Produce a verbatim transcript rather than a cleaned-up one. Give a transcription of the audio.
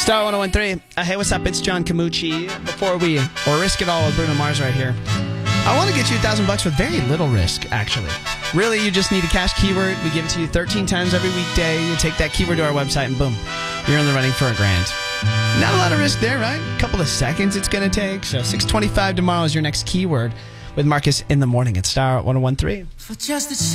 Star one oh one three. Uh, hey, what's up? It's John Camucci. Before we or risk it all with Bruno Mars right here, I want to get you a thousand bucks with very little risk, actually. Really, you just need a cash keyword. We give it to you thirteen times every weekday. You take that keyword to our website and boom, you're in the running for a grand. Not a lot of risk there, right? A couple of seconds it's going to take. So six twenty-five tomorrow is your next keyword with Marcus in the morning at Star one oh one three. For just a